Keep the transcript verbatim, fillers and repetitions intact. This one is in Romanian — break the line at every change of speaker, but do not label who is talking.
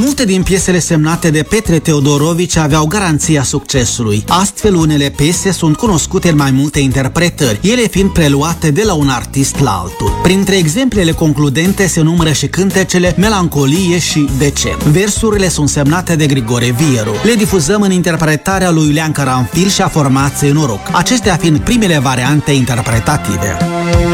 Multe din piesele semnate de Petre Teodorovici aveau garanția succesului. Astfel, unele piese sunt cunoscute în mai multe interpretări, ele fiind preluate de la un artist la altul. Printre exemplele concludente se numără și cântecele Melancolie și De ce. Versurile sunt semnate de Grigore Vieru. Le difuzăm în interpretarea lui Iulian Caranfil și a formației Noroc, acestea fiind primele variante interpretative.